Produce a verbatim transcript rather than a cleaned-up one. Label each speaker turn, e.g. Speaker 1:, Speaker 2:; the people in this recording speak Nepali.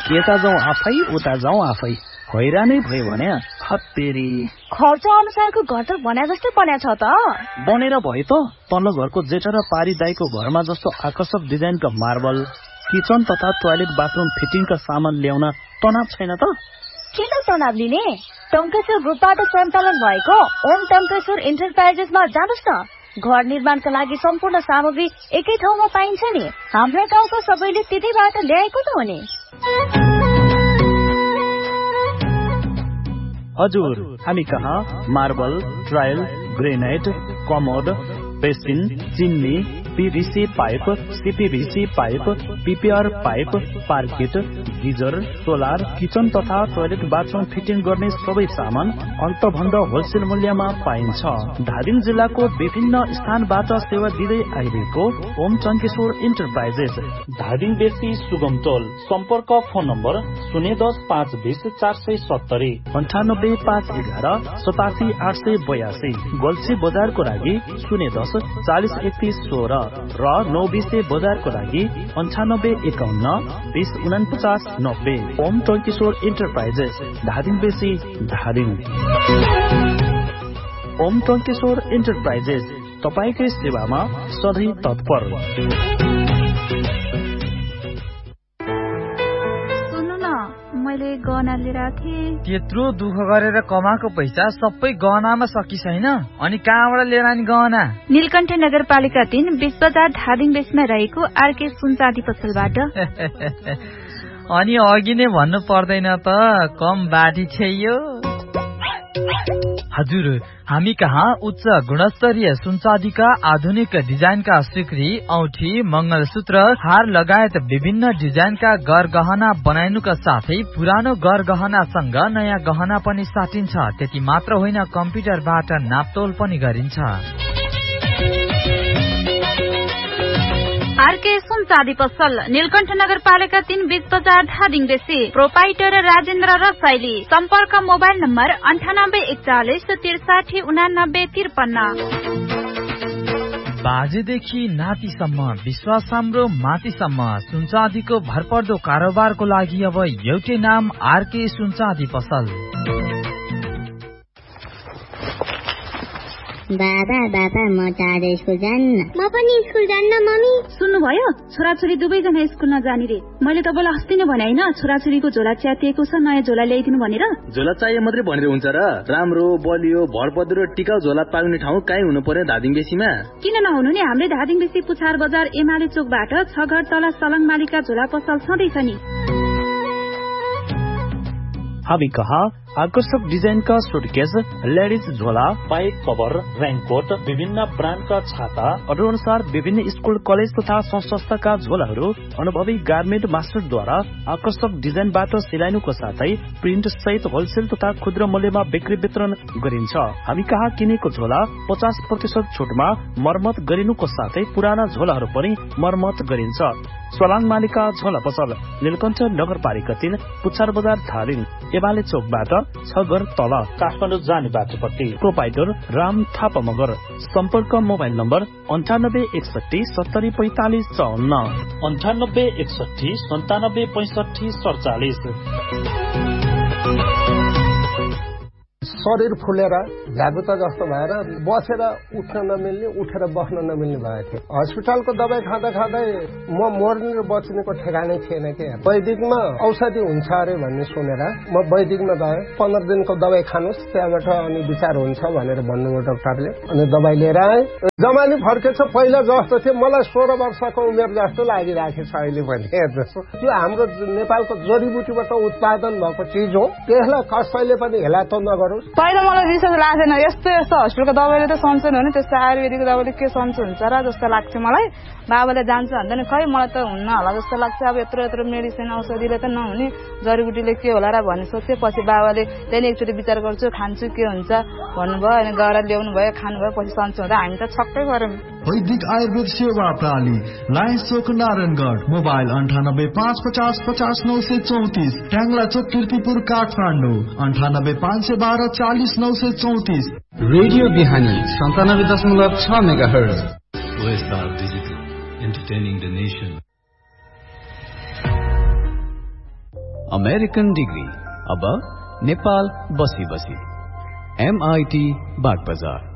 Speaker 1: यता जाउँ आफै उता जाउँ आफै हैरानै भयो भने हत्तेरी
Speaker 2: खर्च अनुसारको घर त बन्या जस्तै बन्या छ त
Speaker 1: बनेर भयो त तल्लो घरको जेठा र पारी दाइको घरमा जस्तो आकर्षक डिजाइनका मार्बल किचन तथा टोयलेट बाथरुम फिटिङका सामान ल्याउन तनाव छैन त
Speaker 2: किन तनाव लिने टङ्केश्वर ग्रुपबाट सञ्चालन भएको ओम टङ्केश्वर इन्टरप्राइजेसमा जानुस् न घर निर्माणका लागि सम्पूर्ण सामग्री एकै ठाउँमा पाइन्छ नि हाम्रो गाउँको सबैले त्यतैबाट ल्याएको त हो नि
Speaker 1: हजुर हामी कहाँ marble trial granite commode basin chimney PVC pipe CPVC pipe PPR pipe पार्किट geyser solar kitchen तथा टोयलेट बाथरुम फिटिङ गर्ने सबै सामान अन्तभन्दा होलसेल मूल्यमा पाइन्छ धादिङ जिल्लाको विभिन्न स्थानबाट सेवा दिँदै आइरहेको ओम टङ्केश्वर इन्टरप्राइजेस धादिङ बेसी सुगम टोल सम्पर्क फोन नम्बर शून्य दस पाँच बीस चार सय सत्तरी अन्ठानब्बे पाँच एघार सतासी आठ सय बयासी गल्छी बजारको लागि शून्य दस चालिस एकतिस सोह्र र नौ बिसे बजारको लागि अन्ठानब्बे एकाउन्न बिस उनपचास नब्बे ओम टङ्केश्वर इन्टरप्राइजेस धादिङ बेसी धादिङ ओम टङ्केश्वर इन्टरप्राइजेस तपाईकै सेवामा सधैँ तत्पर
Speaker 3: मैले गहना लिएर थिएँ
Speaker 4: त्यत्रो दुःख गरेर कमाएको पैसा सबै गहनामा सकिस हैन अनि कहाँबाट लिएर आनी गहना
Speaker 3: नीलकण्ठ नगरपालिका तीन बीस बजार धादिङ बेसमा रहेको आरके सुनचाँदी पसलबाट
Speaker 4: अनि अघि नै भन्नु पर्दैन त कम बाटी छैयो हजुर हामी कहाँ उच्च गुणस्तरीय सुनचाँदीका आधुनिक डिजाइनका सिक्री औठी मंगलसूत्र हार लगायत विभिन्न डिजाइनका गरगहना बनाइनुका साथै पुरानो गरगहनासँग नयाँ गहना पनि साटिन्छ त्यति मात्र होइन कम्प्युटरबाट नापतोल पनि गरिन्छ
Speaker 3: आरके सुनचाँदी पसल नीलकण्ठ नगरपालिका तीन बीस बजार धादिङ बेसी प्रोपाइटर राजेन्द्र रसाइली सम्पर्क मोबाइल नम्बर अन्ठानब्बे एकचालिस त्रिसाठी उनानब्बे त्रिपन्न
Speaker 4: बाजेदेखि नातिसम्म विश्वास हाम्रो माथिसम्म सुनचाँदीको भरपर्दो कारोबारको लागि अब एउटै नाम आरके सुनचाँदी पसल
Speaker 5: बाबा बाबा म टाढो स्कुल जान्न
Speaker 6: म पनि स्कुल जान्न मम्मी
Speaker 3: सुन्नुभयो छोराछोरी दुवैजना स्कुल नजाने रे मैले तपाईँलाई अस्ति नै भने होइन छोराछोरीको झोला च्यातिएको छ नयाँ झोला ल्याइदिनु भनेर
Speaker 7: झोला चाहिए मात्रै भनेर हुन्छ र राम्रो बलियो भरपर्दो टिकाउ झोला पाउने ठाउँ कहीँ हुनु पर्यो धादिङ बेसीमा
Speaker 3: किन नहुनु नि हाम्रै धादिङ बेसी पुछार बजार एमाले चोकबाट छ घर तल सलङ मालिका झोला पसल छँदैछ नि
Speaker 1: हामी कहाँ आकर्षक डिजाइनका सुटकेस लेडिज झोला पाइप कभर रेनकोट विभिन्न ब्रान्डका छाता अर्डर अनुसार विभिन्न स्कुल कलेज तथा संस्थाका झोलाहरू अनुभवी गार्मेन्ट मास्टरद्वारा आकर्षक डिजाइनबाट सिलाइनुको साथै प्रिन्ट सहित होलसेल तथा खुद्रा मूल्यमा बिक्री वितरण गरिन्छ हामी कहाँ किनेको झोला पचास प्रतिशत छुटमा मर्मत गरिनुको साथै पुराना झोलाहरू पनि मर्मत गरिन्छ सलाङ मालिका झोला पसल नीलकण्ठ नगरपालिका तीन पुच्छार बजार धादिङ एमाले चोकबाट छ घर तल काठमाडौँ जाने बाटोपट्टि प्रोपाइटर राम थापा मगर सम्पर्क मोबाइल नम्बर अन्ठानब्बे एकसठी सत्तरी पैंतालिस चौन्न अन्ठानब्बे एकसठी सन्तानब्बे पैंसठी सडचालिस
Speaker 8: शरीर फुलेर झ्यागुता जस्तो भएर बसेर उठ्न नमिल्ने उठेर बस्न नमिल्ने भएको थियो हस्पिटलको दबाई खाँदा खाँदै म मर्ने र बच्नेको ठेगानै थिएन के वैदिकमा औषधि हुन्छ अरे भन्ने सुनेर म वैदिकमा गएँ पन्ध्र दिनको दबाई खानुहोस् त्यहाँबाट अनि विचार हुन्छ भनेर भन्नुभयो डाक्टरले अनि दबाई लिएर आएँ जमानी फर्केछ पहिला जस्तो थियो मलाई सोह्र वर्षको उमेर जस्तो लागिरहेको छ अहिले पनि जस्तो त्यो हाम्रो नेपालको जडीबुटीबाट उत्पादन भएको चिज हो त्यसलाई कसैले पनि हेला त नगरोस्
Speaker 9: पहिला मलाई विश्वास लाग्दैन यस्तो यस्तो हस्पिटलको दबाईले त सन्चो हुने त्यस्तो आयुर्वेदिकको दबाईले के सन्चो हुन्छ र जस्तो लाग्थ्यो मलाई बाबाले जान्छ भन्दैन खै मलाई त हुन्न होला जस्तो लाग्छ अब यत्रो यत्रो मेडिसिन औषधिले त नहुने जडीबुटीले के होला र भन्ने सोचे पछि बाबाले त्यहाँदेखि एकचोटि विचार गर्छु खान्छु के हुन्छ भन्नुभयो अनि गएर ल्याउनु भयो खानुभयो पछि सन्चो हुँदा हामी त छक्कै गऱ्यौँ
Speaker 10: वैदिक आयुर्वेद सेवा प्रणाली लायन्स चोक नारायणगढ मोबाइल अन्ठानब्बे पाँच पचास पचास नौ सय चौतिस ट्याङ्ला चोक किर्तिपुर काठमाडौँ अन्ठानब्बे पाँच सय बाह्र चालिस नौ सय चौतिस
Speaker 11: रेडियो बिहानी सन्तानब्बे दशमलव छ mega hertz
Speaker 12: OSR digital entertaining the nation. American degree अब नेपाल बसी बसी एमआईटी बागबजार।